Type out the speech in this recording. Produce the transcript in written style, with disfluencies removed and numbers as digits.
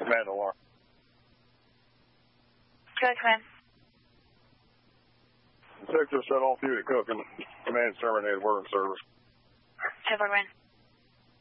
Command alarm. Go ahead, Command. Sector set off duty cooking. Command terminated word service. Cover, Command.